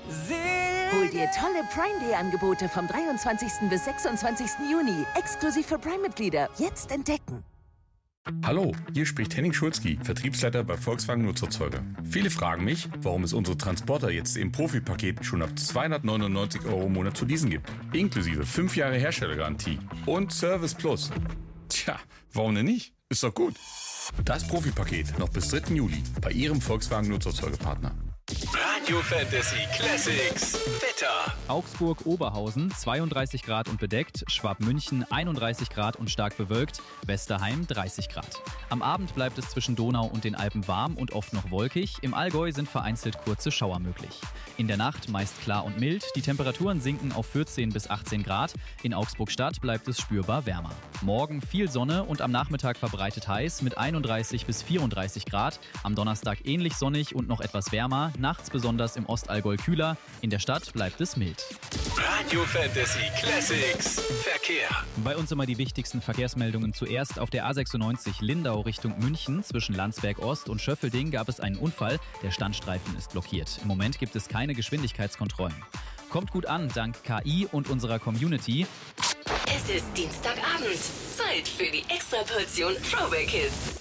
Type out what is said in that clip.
Hol dir tolle Prime Day Angebote vom 23. bis 26. Juni. Exklusiv für Prime-Mitglieder. Jetzt entdecken. Hallo, hier spricht Henning Schulzki, Vertriebsleiter bei Volkswagen Nutzerzeuger. Viele fragen mich, warum es unsere Transporter jetzt im Profipaket schon ab 299 € im Monat zu leasen gibt. Inklusive 5 Jahre Herstellergarantie und Service Plus. Tja, warum denn nicht? Ist doch gut. Das Profipaket noch bis 3. Juli bei Ihrem Volkswagen Nutzerzeugerpartner. Radio Fantasy Classics Wetter. Augsburg-Oberhausen 32 Grad und bedeckt, Schwabmünchen 31 Grad und stark bewölkt, Westerheim 30 Grad. Am Abend bleibt es zwischen Donau und den Alpen warm und oft noch wolkig. Im Allgäu sind vereinzelt kurze Schauer möglich. In der Nacht meist klar und mild, die Temperaturen sinken auf 14 bis 18 Grad. In Augsburg-Stadt bleibt es spürbar wärmer. Morgen viel Sonne und am Nachmittag verbreitet heiß mit 31 bis 34 Grad. Am Donnerstag ähnlich sonnig und noch etwas wärmer. Nachts besonders im Ostallgäu kühler. In der Stadt bleibt es mild. Radio Fantasy Classics Verkehr. Bei uns immer die wichtigsten Verkehrsmeldungen. Zuerst auf der A96 Lindau Richtung München. Zwischen Landsberg Ost und Schöffelding gab es einen Unfall. Der Standstreifen ist blockiert. Im Moment gibt es keine Geschwindigkeitskontrollen. Kommt gut an, dank KI und unserer Community. Es ist Dienstagabend. Zeit für die Extraportion Throwback Hits.